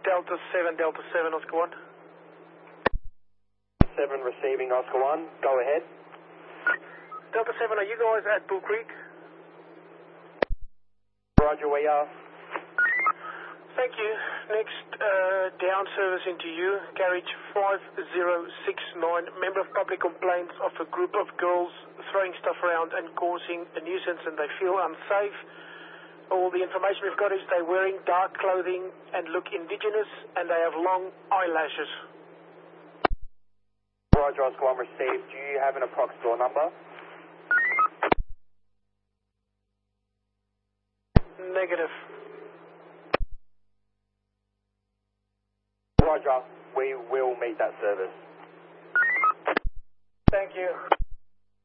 Delta 7, Oscar 1. 7 receiving Oscar 1, go ahead. Delta 7, are you guys at Bull Creek? Roger, we are. Thank you. Next, down service into you, carriage 5069, member of public complaints of a group of girls throwing stuff around and causing a nuisance and they feel unsafe. All the information we've got is they're wearing dark clothing and look indigenous and they have long eyelashes. Roger, Oscar 1 received. Do you have an approximate door number? Negative. Roger, we will meet that service. Thank you.